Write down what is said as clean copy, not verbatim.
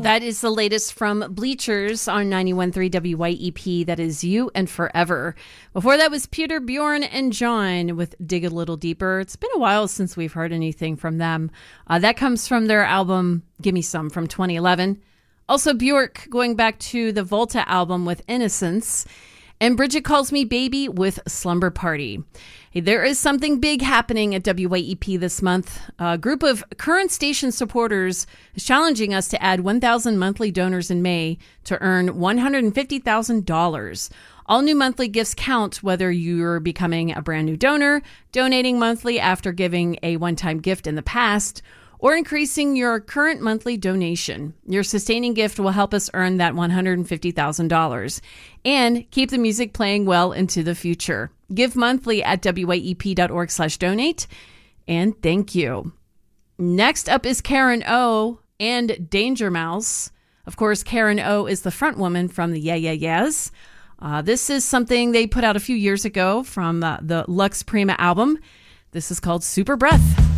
That is the latest from Bleachers on 91.3 WYEP. That is You and Forever. Before that was Peter, Bjorn, and John with Dig a Little Deeper. It's been a while since we've heard anything from them. That comes from their album Gimme Some from 2011. Also Bjork going back to the Volta album with Innocence. And Bridget Calls Me Baby with Slumber Party. Hey, there is something big happening at WYEP this month. A group of current station supporters is challenging us to add 1,000 monthly donors in May to earn $150,000. All new monthly gifts count, whether you're becoming a brand new donor, donating monthly after giving a one-time gift in the past, or increasing your current monthly donation. Your sustaining gift will help us earn that $150,000 and keep the music playing well into the future. Give monthly at wyep.org/donate, and thank you. Next up is Karen O and Danger Mouse. Of course, Karen O is the front woman from the Yeah Yeah Yeahs. This is something they put out a few years ago from the Lux Prima album. This is called Super Breath.